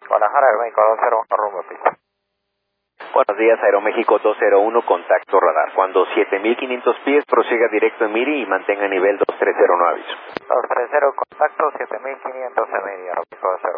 Guadalajara, Aeroméxico 201, rumbo pista. Buenos días, Aeroméxico 201, contacto radar. Cuando 7500 pies, prosiga directo en Miri y mantenga nivel 230, no aviso. 230, contacto 7500 en Miri, Aeroméxico 201.